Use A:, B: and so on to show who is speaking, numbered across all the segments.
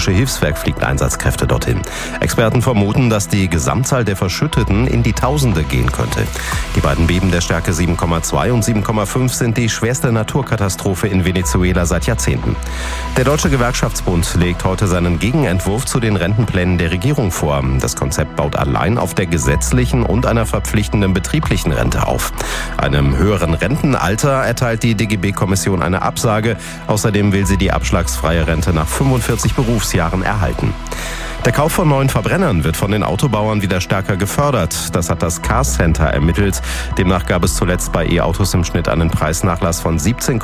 A: Deutsche Hilfswerk fliegt Einsatzkräfte dorthin. Experten vermuten, dass die Gesamtzahl der Verschütteten in die Tausende gehen könnte. Die beiden Beben der Stärke 7,2 und 7,5 sind die schwerste Naturkatastrophe in Venezuela seit Jahrzehnten. Der Deutsche Gewerkschaftsbund legt heute seinen Gegenentwurf zu den Rentenplänen der Regierung vor. Das Konzept baut allein auf der gesetzlichen und einer verpflichtenden betrieblichen Rente auf. Einem höheren Rentenalter erteilt die DGB-Kommission eine Absage. Außerdem will sie die abschlagsfreie Rente nach 45 Berufsjahren erhalten. Der Kauf von neuen Verbrennern wird von den Autobauern wieder stärker gefördert. Das hat das Car Center ermittelt. Demnach gab es zuletzt bei E-Autos im Schnitt einen Preisnachlass von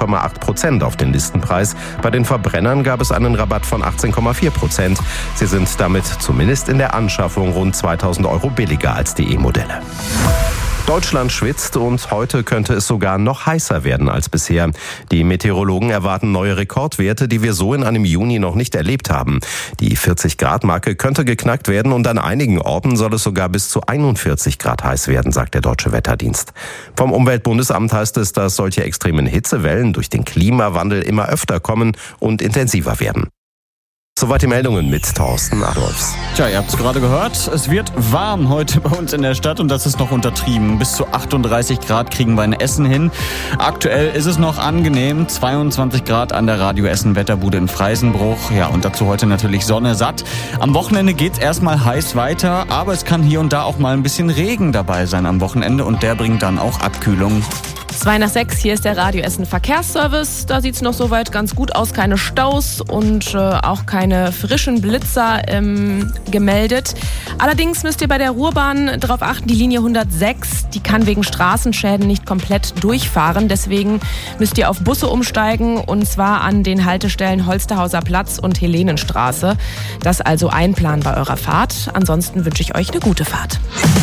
A: 17,8% auf den Listenpreis. Bei den Verbrennern gab es einen Rabatt von 18,4%. Sie sind damit zumindest in der Anschaffung rund 2.000 € billiger als die E-Modelle. Deutschland schwitzt und heute könnte es sogar noch heißer werden als bisher. Die Meteorologen erwarten neue Rekordwerte, die wir so in einem Juni noch nicht erlebt haben. Die 40-Grad-Marke könnte geknackt werden und an einigen Orten soll es sogar bis zu 41 Grad heiß werden, sagt der Deutsche Wetterdienst. Vom Umweltbundesamt heißt es, dass solche extremen Hitzewellen durch den Klimawandel immer öfter kommen und intensiver werden. Soweit die Meldungen mit Thorsten Adolfs.
B: Tja, ihr habt es gerade gehört. Es wird warm heute bei uns in der Stadt und das ist noch untertrieben. Bis zu 38 Grad kriegen wir in Essen hin. Aktuell ist es noch angenehm. 22 Grad an der Radio Essen Wetterbude in Freisenbruch. Ja, und dazu heute natürlich Sonne satt. Am Wochenende geht's erstmal heiß weiter, aber es kann hier und da auch mal ein bisschen Regen dabei sein am Wochenende und der bringt dann auch Abkühlung.
C: 2 nach 6, hier ist der Radio Essen Verkehrsservice. Da sieht es noch soweit ganz gut aus. Keine Staus und auch keine frischen Blitzer gemeldet. Allerdings müsst ihr bei der Ruhrbahn darauf achten, die Linie 106, die kann wegen Straßenschäden nicht komplett durchfahren. Deswegen müsst ihr auf Busse umsteigen und zwar an den Haltestellen Holsterhauser Platz und Helenenstraße. Das also einplanen bei eurer Fahrt. Ansonsten wünsche ich euch eine gute Fahrt.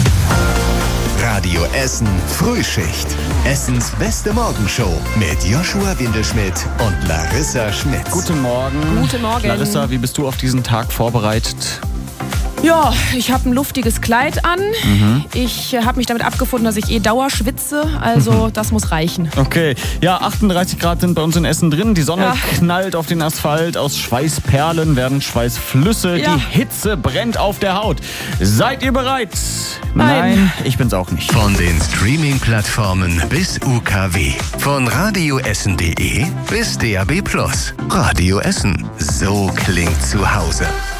D: Radio Essen Frühschicht. Essens beste Morgenshow mit Joshua Windelschmidt und Larissa Schmitz.
B: Guten Morgen.
C: Guten Morgen.
B: Larissa, wie bist du auf diesen Tag vorbereitet?
C: Ja, ich habe ein luftiges Kleid an. Ich habe mich damit abgefunden, dass ich Dauer schwitze. Also das muss reichen.
B: Okay, ja, 38 Grad sind bei uns in Essen drin. Die Sonne knallt auf den Asphalt. Aus Schweißperlen werden Schweißflüsse. Ja. Die Hitze brennt auf der Haut. Seid ihr bereit? Nein, ich bin's auch nicht.
D: Von den Streaming-Plattformen bis UKW. Von radioessen.de bis DAB+. Radio Essen. So klingt zu Hause.